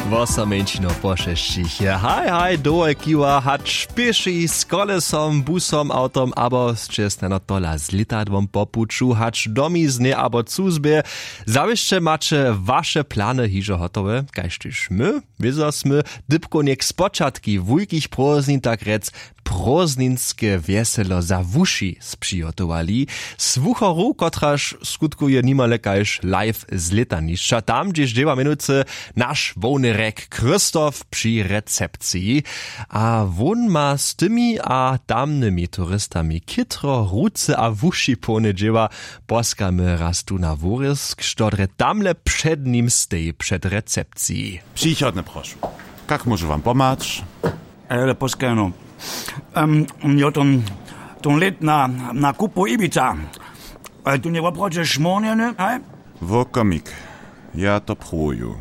Wosamęcino pošeštich. Haj, dołe kiwa, hacz pieši z kolesom, busom, autom, abo zčestneno tola z litadvom popuču, hacz domizne, abo cuzbie. Zawieszcze macie wasze plany hižo hotowe, kajštyž my, wizosmy, dybko niek spočatki wujkich proznin tak rec prozninskie wieselo za wuši spřihotowali. Słuchoru, kotraż skutkuje nimale kajž live z letanišća, tam, gdzieś dzieła minuty nasz wołnyrek Krzysztof przy recepcji. A won ma z tymi a tamnymi turystami kitro, ruce a wuši pone dzieła poskamy raz tu na wórysk, szczodre tamle przed nim stej przed recepcji. Przychodne proszę. Jak może wam pomóc? Ale poskano. Ja ton let na kupu Ibiza. Tu nie łaprocie szmoniane, hej? Wokomik. Ja to próbuję.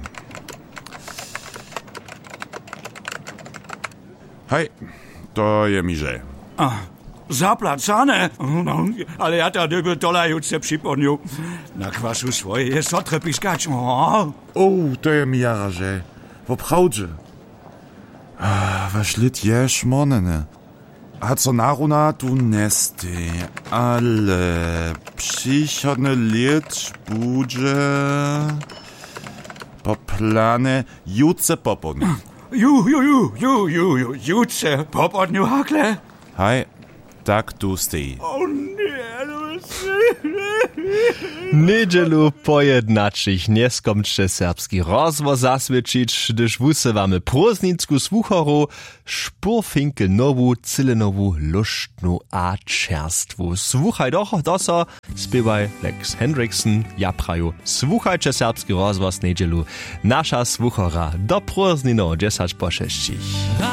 Hej, to je miże. Zaplacane? Ale ja ta dyby dolajúce przypomniał. Na kwasu swoje jest sotre piskać. To je mi jaraże. Woprawdzie. Was lit je szmonene. A co naruna tu nesty. Ale przychodne lit budże po plane juce popodnie. Juce popodniu hakle? Hej, tak tu stej. Niedzielu pojednačich neskomče serbski rozvoz zasvědčić, gdyż wusywamy proznicku słuchoru, špurfinkel nowu, cylenowu, luštnu a čerstwu. Słuchaj doch, doso, spiewaj Lex Hendrickson, ja praju. Słuchajcie serbski rozvoz niedzielu, nasza słuchora, do proznino 10 po 6.